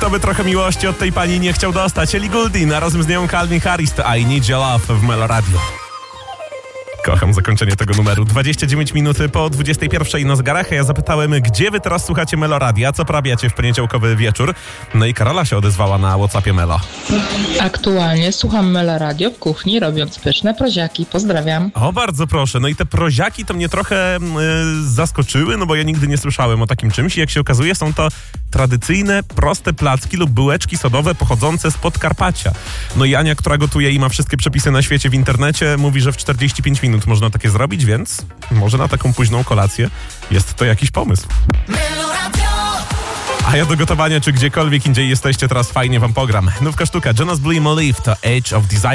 Kto by trochę miłości od tej pani nie chciał dostać? Ellie Goulding, a razem z nią Calvin Harris to I Need Your Love w Melo Radio. Kocham zakończenie tego numeru. 29 minut po 21 na zegarach. Ja zapytałem, gdzie wy teraz słuchacie Melo Radia, co prawiacie w poniedziałkowy wieczór. No i Karola się odezwała na WhatsAppie Melo. Aktualnie słucham Melo Radio w kuchni, robiąc pyszne proziaki. Pozdrawiam. O, bardzo proszę. No i te proziaki to mnie trochę zaskoczyły, no bo ja nigdy nie słyszałem o takim czymś. I jak się okazuje, są to tradycyjne, proste placki lub bułeczki sodowe pochodzące z Podkarpacia. No i Ania, która gotuje i ma wszystkie przepisy na świecie w internecie, mówi, że w 45 minut można takie zrobić, więc może na taką późną kolację jest to jakiś pomysł. A ja do gotowania, czy gdziekolwiek indziej jesteście, teraz fajnie wam pogram. Nówka sztuka, Jonas Blue i Molly to Age of Desire.